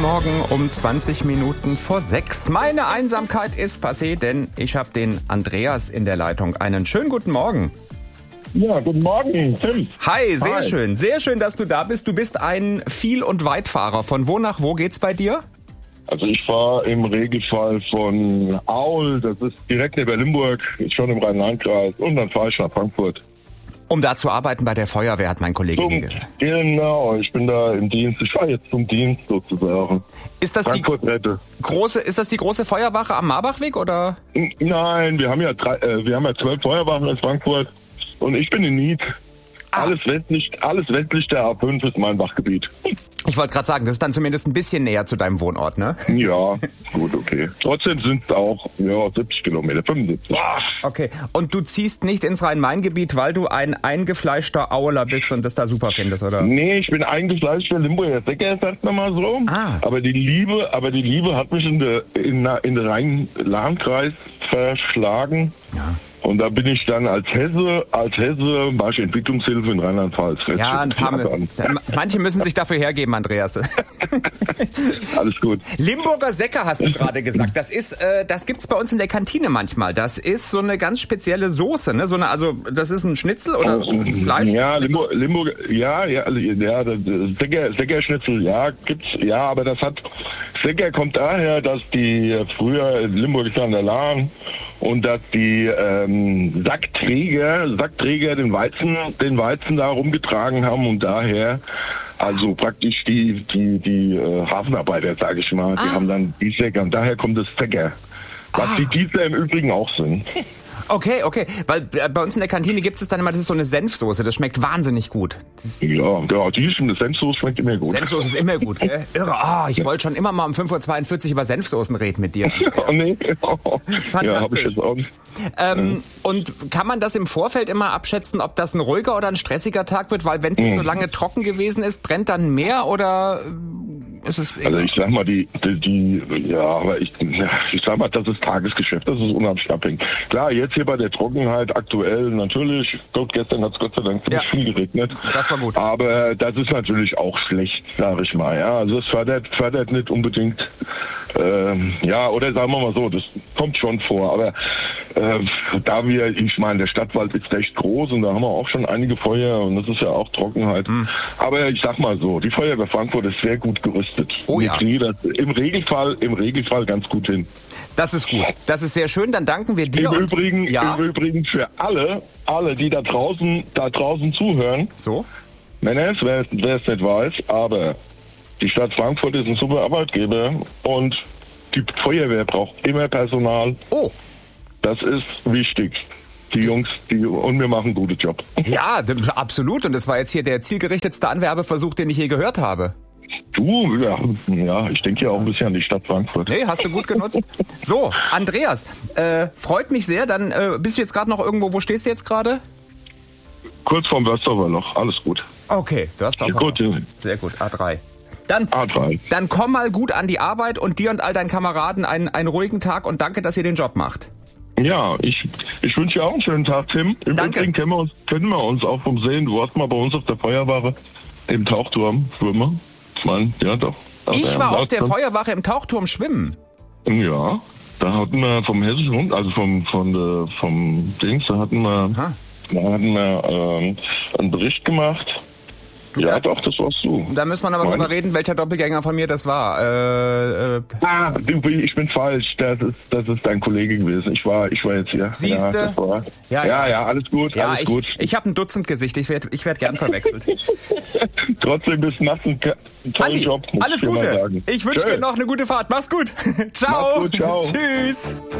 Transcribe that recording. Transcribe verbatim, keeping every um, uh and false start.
Morgen um zwanzig Minuten vor sechs. Meine Einsamkeit ist passé, denn ich habe den Andreas in der Leitung. Einen schönen guten Morgen. Ja, guten Morgen, Tim. Hi, sehr Hi. schön. Sehr schön, dass du da bist. Du bist ein Viel- und Weitfahrer. Von wo nach wo geht's bei dir? Also ich fahre im Regelfall von Aul, das ist direkt neben Limburg, ist schon im Rhein-Main-Kreis, und dann fahre ich nach Frankfurt. Um da zu arbeiten bei der Feuerwehr, hat mein Kollege mir Zum, gesagt. genau, ich bin da im Dienst, ich fahre jetzt zum Dienst sozusagen. Ist das die Frankfurt Rette. große, ist das die große Feuerwache am Marbachweg oder? N- Nein, wir haben ja drei, äh, wir haben ja zwölf Feuerwachen in Frankfurt und ich bin in Nied. Ah. Alles westlich, alles westlich der A fünf ist mein Wachgebiet. Ich wollte gerade sagen, das ist dann zumindest ein bisschen näher zu deinem Wohnort, ne? Ja, gut, okay. Trotzdem sind es auch ja, siebzig Kilometer, fünfundsiebzig. Okay. Und du ziehst nicht ins Rhein-Main-Gebiet, weil du ein eingefleischter Auler bist und das da super findest, oder? Nee, ich bin eingefleischter Limburger Säcker, sagt man mal so. Ah. Aber die Liebe, aber die Liebe hat mich in der in, in den Rhein-Lahn-Kreis verschlagen. Ja. Und da bin ich dann als Hesse, als Hesse, mache ich Entwicklungshilfe in Rheinland-Pfalz. Ja, ein paar, manche müssen sich dafür hergeben, Andreas. Alles gut. Limburger Säcker hast du gerade gesagt. Das ist, äh, das gibt's bei uns in der Kantine manchmal. Das ist so eine ganz spezielle Soße, ne? So eine, also das ist ein Schnitzel oder Fleisch? Ja, Limburg, Limburg, ja, ja, ja, das Säcker, Säckerschnitzel, ja, gibt's, ja, aber das hat, Säcker kommt daher, dass die früher, Limburg ist an der Lahn, und dass die ähm, Sackträger, Sackträger den Weizen, den Weizen da rumgetragen haben und daher, also praktisch die die die äh, Hafenarbeiter, sage ich mal, die Ah. haben dann die Säcker und daher kommt das Säcker. Was Ah. die Diesel im Übrigen auch sind. Okay, okay. Weil äh, bei uns in der Kantine gibt es dann immer, das ist so eine Senfsoße. Das schmeckt wahnsinnig gut. Das ist, Ja, ja, die stimmt, das Senfsoße schmeckt immer gut. Senfsoße ist immer gut, gell? Irre. Ah, ich wollte schon immer mal um fünf Uhr zweiundvierzig über Senfsoßen reden mit dir. Oh, nee. Ja, Fantastisch. habe ich jetzt auch nicht. Ähm, und kann man das im Vorfeld immer abschätzen, ob das ein ruhiger oder ein stressiger Tag wird? Weil wenn es jetzt so lange trocken gewesen ist, brennt dann mehr oder äh, ist es... Also ich sag mal, die, die, die ja, aber ich, ja, ich sag mal, das ist Tagesgeschäft, das ist unheimlich abhängig. Klar, jetzt hier bei der Trockenheit aktuell natürlich, Gott, gestern hat es Gott sei Dank ziemlich Ja. viel geregnet. Das war gut. Aber das ist natürlich auch schlecht, sag ich mal. Ja, also es fördert, fördert nicht unbedingt, ähm, ja, oder sagen wir mal so, das kommt schon vor. Aber äh, da wir, ich meine, der Stadtwald ist recht groß und da haben wir auch schon einige Feuer und das ist ja auch Trockenheit. Hm. Aber ich sag mal so, die Feuerwehr Frankfurt ist sehr gut gerüstet. Oh Wir ja. kriegen das im Regelfall, im Regelfall ganz gut hin. Das ist gut. Das ist sehr schön. Dann danken wir dir. Im und- Übrigen, ja. im Übrigen für alle, alle, die da draußen, da draußen zuhören, So? Männers, wer, wer es nicht weiß, aber die Stadt Frankfurt ist ein super Arbeitgeber und die Feuerwehr braucht immer Personal. Oh. Das ist wichtig. Die Jungs, die, und wir machen einen guten Job. Ja, d- absolut. Und das war jetzt hier der zielgerichtetste Anwerbeversuch, den ich je gehört habe. Du, ja, ja ich denke ja auch ein bisschen an die Stadt Frankfurt. Nee, hast du gut genutzt. So, Andreas, äh, freut mich sehr. Dann äh, bist du jetzt gerade noch irgendwo, wo stehst du jetzt gerade? Kurz vorm Wörsdorfer Loch, alles gut. Okay, du hast auch Gut, Sehr gut, A drei. Dann, A drei. dann komm mal gut an die Arbeit und dir und all deinen Kameraden einen, einen ruhigen Tag und danke, dass ihr den Job macht. Ja, ich, ich wünsche dir auch einen schönen Tag, Tim. Im Danke. Übrigen kennen wir, uns, kennen wir uns auch vom Sehen. Du warst mal bei uns auf der Feuerwache im Tauchturm schwimmen. Ich meine, ja doch. Ich war auf der Feuerwache. Feuerwache im Tauchturm schwimmen. Ja, da hatten wir vom Hessischen Rund, also vom, von der, vom Dings, da hatten wir, Aha. da hatten wir ähm, einen Bericht gemacht. Ja, Ja. doch, das warst du. Da müssen wir aber Meine- drüber reden, welcher Doppelgänger von mir das war. Äh, äh, Ah, du, ich bin falsch. Das ist, das ist dein Kollege gewesen. Ich war, ich war jetzt hier. Siehste? Ja, das war- Ja, ja, ja. ja, alles gut, ja, alles ich, gut. ich habe ein Dutzend Gesicht. Ich werde ich werd gern verwechselt. Trotzdem bist du machst einen ke- einen tollen Andi, Job. muss alles ich dir mal Gute. sagen. Ich wünsche Tschö. dir noch eine gute Fahrt. Mach's gut. Ciao. Mach's gut, ciao. Tschüss.